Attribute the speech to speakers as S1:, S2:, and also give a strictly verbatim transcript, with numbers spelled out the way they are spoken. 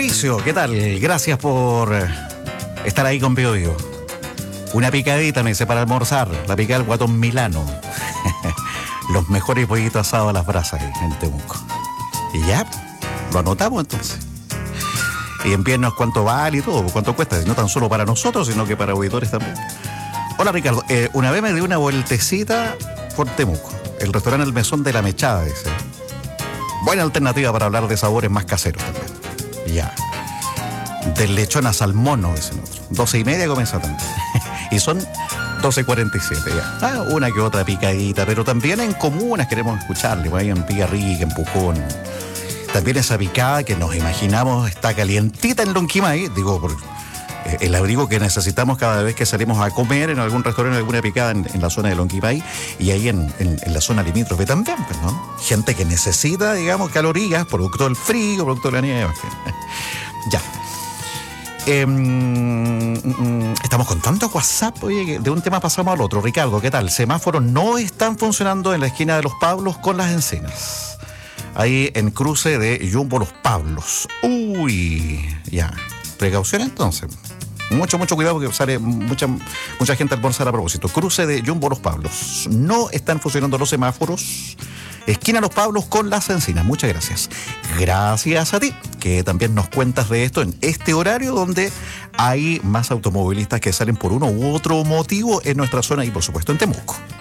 S1: Mauricio, ¿qué tal? Gracias por estar ahí con Pío Vivo. Una picadita me hice para almorzar, la picada del Guatón Milano. Los mejores pollitos asados a las brasas ahí en Temuco. Y ya, lo anotamos entonces. Y envíennos cuánto vale y todo, cuánto cuesta, no tan solo para nosotros, sino que para auditores también. Hola Ricardo, eh, una vez me di una vueltecita por Temuco, el restaurante El Mesón de la Mechada, dice. Buena alternativa para hablar de sabores más caseros también. Ya. Del lechón a salmono, dicen otros. Doce y media comienza también. Y son doce cuarenta y siete ya. Ah, una que otra picadita, pero también en comunas queremos escucharle, pues ahí en Pillarrica, en Pucón. También esa picada que nos imaginamos está calientita en Lonquimay, digo, por eh, el abrigo que necesitamos cada vez que salimos a comer en algún restaurante, alguna picada en, en la zona de Lonquimay y ahí en, en, en la zona limítrofe también, pues, ¿no? Gente que necesita, digamos, calorías, producto del frío, producto de la nieve, en fin. Ya. Eh, estamos con tanto WhatsApp, oye, que de un tema pasamos al otro. Ricardo, ¿qué tal? Semáforos no están funcionando en la esquina de Los Pablos con Las Encinas. Ahí en cruce de Jumbo Los Pablos. Uy, ya. Precaución entonces. Mucho, mucho cuidado porque sale mucha, mucha gente a almorzar a propósito. Cruce de Jumbo Los Pablos. No están funcionando los semáforos. Esquina Los Pablos con Las Encinas. Muchas gracias. Gracias a ti, que también nos cuentas de esto en este horario donde hay más automovilistas que salen por uno u otro motivo en nuestra zona y por supuesto en Temuco.